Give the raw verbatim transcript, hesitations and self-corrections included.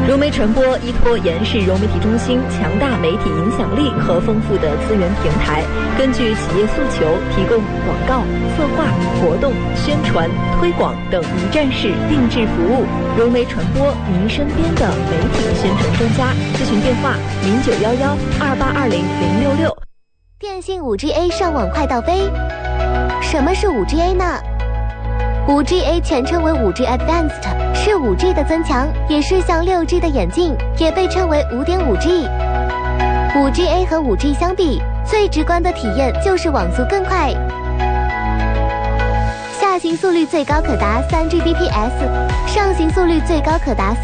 融媒传播依托延世融媒体中心强大媒体影响力和丰富的资源平台，根据企业诉求，提供广告、策划、活动、宣传、推广等一站式定制服务。融媒传播，您身边的媒体宣传专家。咨询电话：零九幺幺二八二零零六六。 电信 五 G A 上网快到飞。什么是 五 G A 呢？ 五 G A 全称为 五 G Advanced， 是 五 G 的增强，也是向 六 G 的演进，也被称为 五点五 G。 五 G A 和 五 G 相比，最直观的体验就是网速更快，下行速率最高可达 三 G B P S， 上行速率最高可达